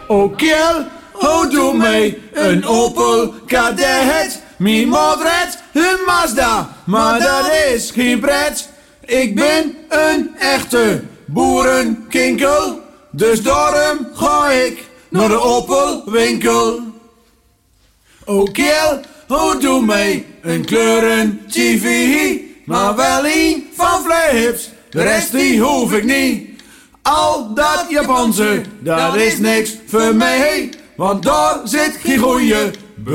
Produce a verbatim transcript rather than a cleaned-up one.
Oh kiel, oh doe mee, een Opel Kadett. Mijn moeder een Mazda, maar dat is geen pret. Ik ben een echte boerenkinkel, dus daarom ga ik naar de Opelwinkel. Oh kiel, oh doe mee, een kleuren T V, maar wel een van Philips, de rest die hoef ik niet. Al dat Japanse, dat is niks voor mij, want daar zit geen goeie